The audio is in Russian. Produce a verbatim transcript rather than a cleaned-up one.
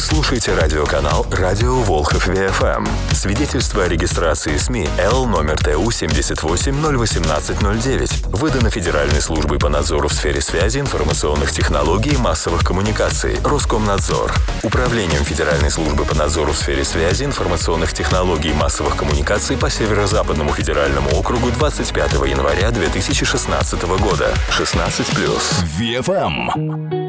слушаете радиоканал «Радио Волхов Ви Эф Эм». Свидетельство о регистрации СМИ Л номер Т У семьдесят восемь ноль восемнадцать ноль девять. Выдано Федеральной службой по надзору в сфере связи, информационных технологий и массовых коммуникаций. Роскомнадзор. Управлением Федеральной службы по надзору в сфере связи, информационных технологий и массовых коммуникаций по Северо-Западному федеральному округу двадцать пятого января две тысячи шестнадцатого года. шестнадцать плюс. Ви Эф Эм.